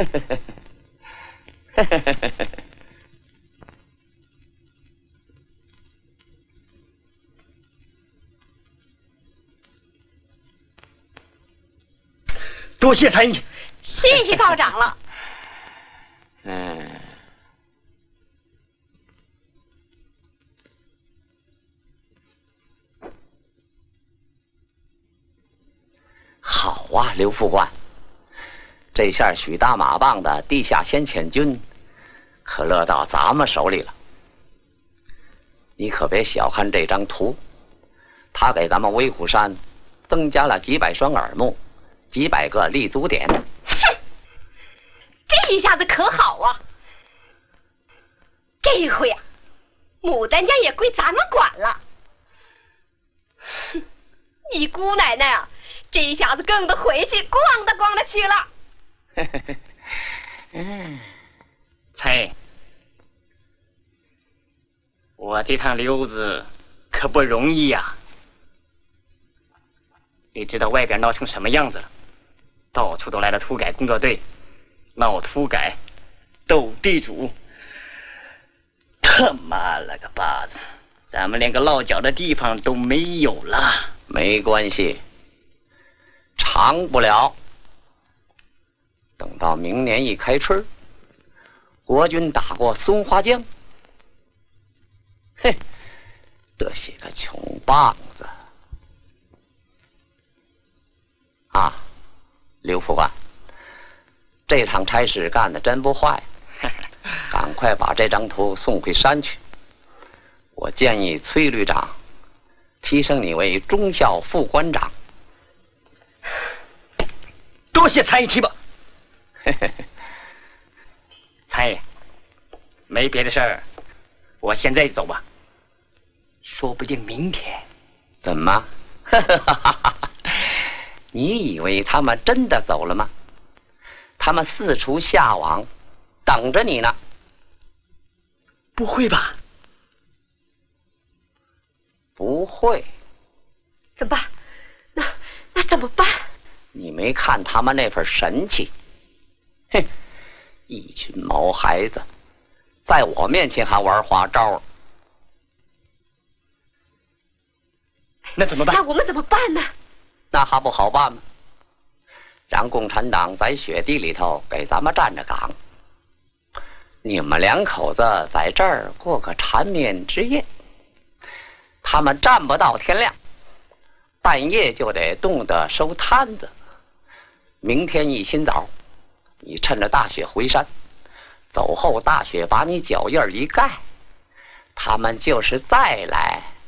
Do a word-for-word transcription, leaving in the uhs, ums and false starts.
多谢参议， 谢谢道长了。 嗯，好啊，刘副官，这下许大马棒的地下先遣军可落到咱们手里了。你可别小看这张图，他给咱们威虎山增加了几百双耳目，几百个立足点。 哼，这一下子可好啊！这回啊，牡丹家也归咱们管了。哼，你姑奶奶啊，这一下子更得回去逛达逛达去了。 嗯，猜，我这趟溜子可不容易呀、啊。你知道外边闹成什么样子了？到处都来了土改工作队，闹土改，斗地主。他妈了个巴子，咱们连个落脚的地方都没有了。 没关系，长不了。等到明年一开春，国军打过松花江，嘿，这些个穷棒子啊！刘副官，这场差事干得真不坏，赶快把这张图送回山去。我建议崔旅长提升你为中校副官长。 多谢参议提拔。参议，没别的事儿，我现在走吧。说不定明天。 怎么？你以为他们真的走了吗？他们四处下网，等着你呢。 不会吧？ 不会。 怎么办？那那怎么办？ 你没看他们那份神气？哼，一群毛孩子，在我面前还玩花招。 那怎么办？ 那我们怎么办呢？ 那还不好办吗？让共产党在雪地里头给咱们站着岗，你们两口子在这儿过个缠绵之夜，他们站不到天亮，半夜就得冻得收摊子。明天一清早，你趁着大雪回山，走后大雪把你脚印一盖，他们就是再来